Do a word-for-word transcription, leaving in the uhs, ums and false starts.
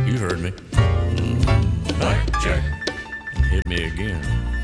You heard me. Mm, Blackjack. Hit me again.